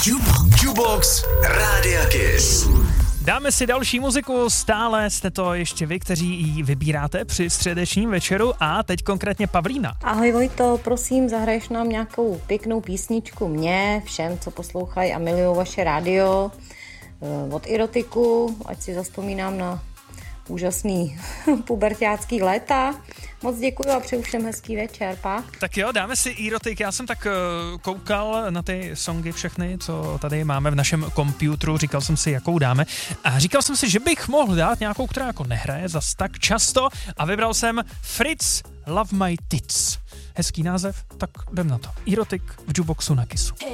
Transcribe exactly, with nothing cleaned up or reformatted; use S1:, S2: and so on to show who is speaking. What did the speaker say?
S1: Jukebox, Jukebox Rádia Kiss.
S2: Dáme si další muziku, stále jste to ještě vy, kteří ji vybíráte při středečním večeru a teď konkrétně Pavlína.
S3: Ahoj Vojto, prosím, zahraješ nám nějakou pěknou písničku mě, všem, co poslouchají a milují vaše rádio, od erotiku, ať si zazpomínám na úžasný puberťácký léta. Moc děkuji a přeju všem hezký večer, pa.
S2: Tak jo, dáme si erotik. Já jsem tak uh, koukal na ty songy všechny, co tady máme v našem komputru, říkal jsem si, jakou dáme. A říkal jsem si, že bych mohl dát nějakou, která jako nehraje zas tak často a vybral jsem Fritz Love My Tits. Hezký název, tak jdem na to. Erotik v Jukeboxu na Kissu.